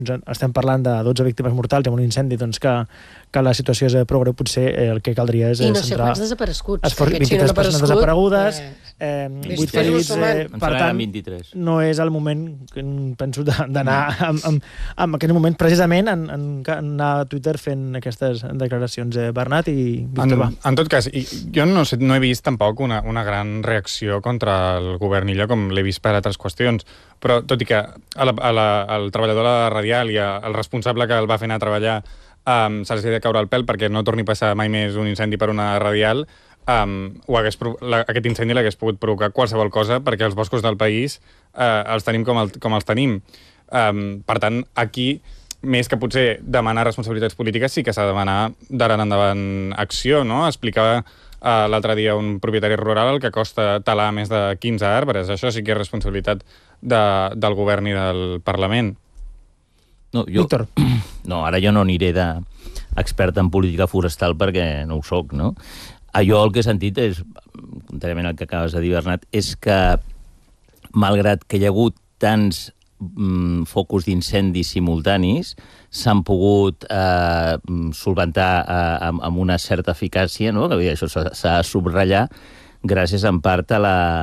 estem parlant de 12 víctimes mortals i amb un incendi, doncs que la situació és prou greu, potser el que caldria és I no sé centrar... quants desapareguess. 23 persones desaparegudes, 8 ferits, per tant, no és el moment, penso, d'anar en aquest moment, precisament, anar a Twitter fent aquestes declaracions. Bernat i Víctor, va. En tot cas, jo no he vist tampoc una gran reacció contra el govern Illa, com l'he vist per altres qüestions, però tot i que el treballador de la Radial i el responsable que el va fer anar a treballar se li ha de caure el pèl perquè no torni a passar mai més un incendi per una Radial, aquest incendi l'hagués pogut provocar qualsevol cosa perquè els boscos del país els tenim com els tenim. Per tant, aquí, més que potser demanar responsabilitats polítiques, sí que s'ha de demanar d'ara en endavant acció, no? Explicava l'altre dia un propietari rural que costa talar més de 15 arbres. Això sí que és responsabilitat del govern i del Parlament. Víctor. No, ara jo no aniré d'expert en política forestal perquè no ho soc, no? Jo el que he sentit és, contràriament al que acabes de dir, Bernat, és que, malgrat que hi ha hagut tants focus d'incendis simultanis, s'han pogut solventar amb una certa eficàcia, no? Això s'ha de subratllar gràcies en part a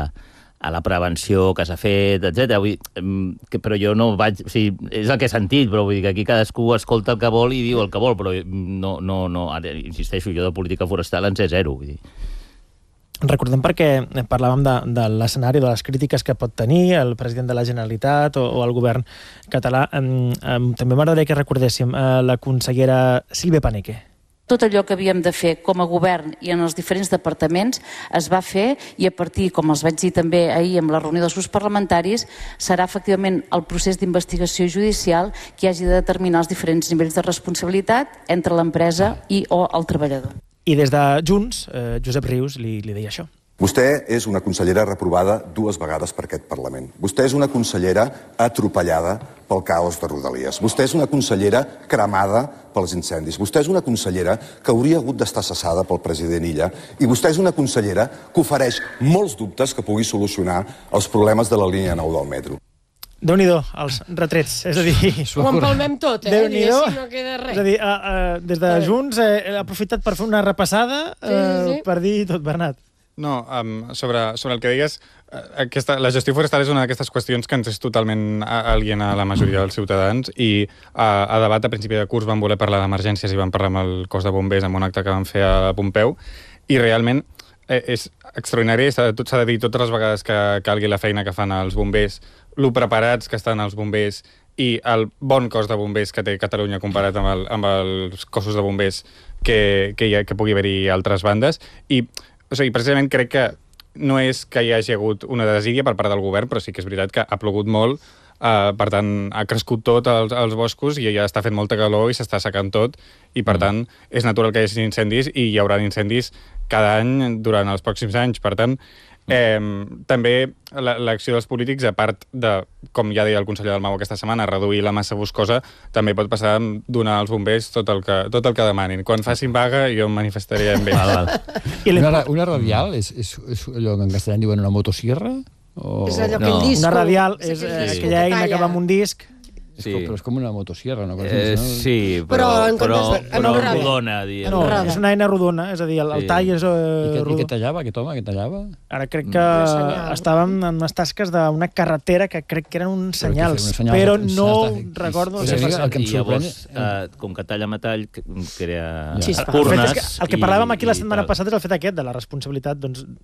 la prevenció que s'ha fet, etc. Però jo no vaig... O sigui, és el que he sentit, però vull dir que aquí cadascú escolta el que vol i diu el que vol, però no, ara insisteixo, jo de política forestal en sé zero, vull dir. Recordem perquè parlàvem de l'escenari, de les crítiques que pot tenir el president de la Generalitat o el govern català. També m'agradaria que recordéssim la consellera Sílvia Paneque. Tot allò que havíem de fer com a govern i en els diferents departaments es va fer i a partir, com els vaig dir també ahir amb la reunió dels grups parlamentaris, serà efectivament el procés d'investigació judicial que hagi de determinar els diferents nivells de responsabilitat entre l'empresa o el treballador. I des de Junts, Josep Rius li deia això. Vostè és una consellera reprovada 2 vegades per aquest Parlament. Vostè és una consellera atropellada pel caos de Rodalies. Vostè és una consellera cremada pels incendis. Vostè és una consellera que hauria hagut d'estar cessada pel president Illa. I vostè és una consellera que ofereix molts dubtes que pugui solucionar els problemes de la línia 9 del metro. Déu-n'hi-do, els retrets, és a dir... Ho empalmem tot, Déu-n'hi-do. No queda res. És a dir, des de Junts he aprofitat per fer una repassada per dir tot, Bernat. No, sobre el que digues, la gestió forestal és una d'aquestes qüestions que ens és totalment aliena a la majoria dels ciutadans i a debat a principi de curs van voler parlar d'emergències i van parlar amb el cos de bombers en un acte que van fer a Pompeu i realment és extraordinari, s'ha de dir totes les vegades que calgui la feina que fan els bombers, lo preparats que estan els bombers i el bon cos de bombers que té Catalunya comparat amb els cossos de bombers que pugui haver-hi altres bandes. I, o sigui, precisament crec que no és que hi hagi hagut una desídia per part del govern, però sí que és veritat que ha plogut molt, per tant, ha crescut tot als boscos i ja està fent molta calor i s'està secant tot i, per tant, és natural que hi hagi incendis i hi haurà incendis cada any durant els pròxims anys. Per tant, també l'acció dels polítics, a part de, com ja deia el conseller Dalmau aquesta setmana, reduir la massa boscosa, també pot passar a donar als bombers tot el que demanin. Quan facin vaga, jo em manifestaré amb ells. Una radial és allò que en castellà diuen una motosierra? És allò que el disco... Una radial és aquella eina que va amb un disc... Però és com una motosierra, no? Sí, però rodona. No, és una eina rodona, és a dir, el tall és rodó. I què tallava, aquest home, què tallava? Ara crec que estàvem en unes tasques d'una carretera que crec que eren uns senyals, però no recordo... I llavors, com que talla metall, crea espurnes... El que parlàvem aquí la setmana passada és el fet aquest, de la responsabilitat,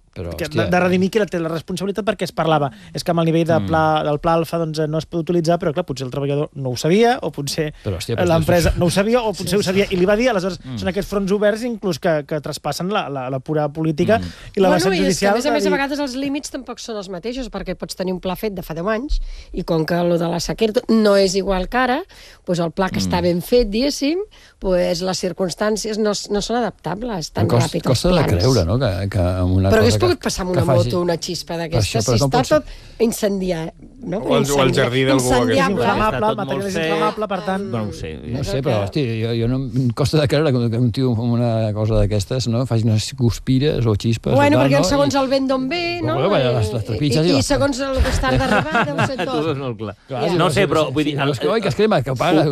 de redimir qui té la responsabilitat, perquè es parlava, és que amb el nivell del pla alfa no es pot utilitzar, però clar, potser el treballador no ho sabia, o potser l'empresa no ho sabia, o potser ho sabia i li va dir, aleshores són aquests fronts oberts inclús que traspassen la pura política i la vessant judicial. A més, a vegades els límits tampoc són els mateixos, perquè pots tenir un pla fet de fa 10 anys i com que el de la sequera no és igual que ara, doncs el pla que està ben fet, diguéssim, les circumstàncies no són adaptables tan ràpid. Costa de creure, no? Però hagués pogut passar amb una moto una xispa d'aquesta, si està tot incendiat. O el jardí d'algú inflamable, el material és inflamable, per tant... No ho sé. No sé, però, hosti, jo no... Costa de creure que un tio amb una cosa d'aquestes, no? Faci unes guspires o xispes... Bueno, perquè segons el vent d'on ve, no? Les trepitges i segons el que està d'arribada, ho sé tot. Tot és molt clar. No sé, però vull dir... Que es crema, que ho paga...